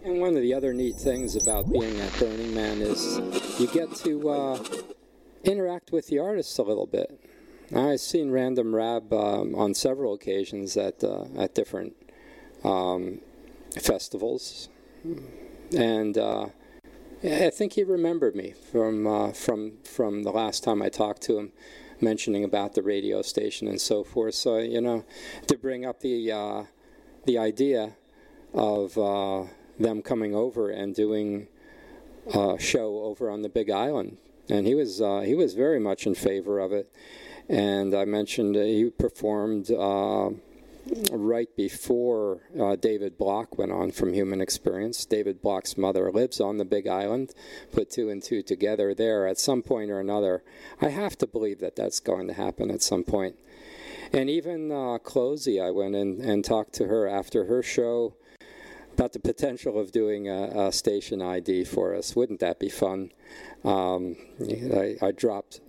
And one of the other neat things about being at Burning Man is you get to interact with the artists a little bit. I've seen Random Rab on several occasions at different festivals, and I think he remembered me from the last time I talked to him, mentioning about the radio station and so forth. So to bring up the idea of them coming over and doing a show over on the Big Island, and he was very much in favor of it. And I mentioned he performed right before David Block went on from Human Experience. David Block's mother lives on the Big Island. Put two and two together there at some point or another. I have to believe that that's going to happen at some point. And even Closey, I went in and talked to her after her show about the potential of doing a station ID for us. Wouldn't that be fun? I dropped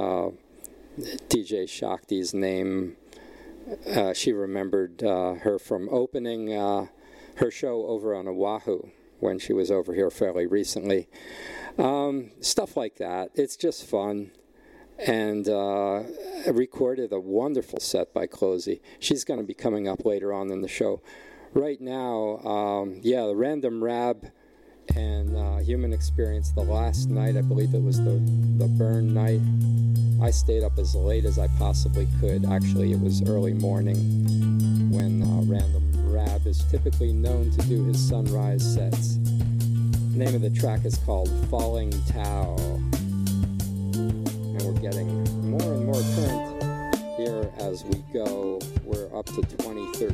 DJ Shakti's name. She remembered her from opening her show over on Oahu when she was over here fairly recently. Stuff like that. It's just fun. And I recorded a wonderful set by Closey. She's going to be coming up later on in the show. Right now, the Random Rab and Human Experience, the last night, I believe it was the burn night, I stayed up as late as I possibly could. Actually, it was early morning when Random Rab is typically known to do his sunrise sets. The name of the track is called Falling Tau. And we're getting more and more current here as we go. We're up to 2013.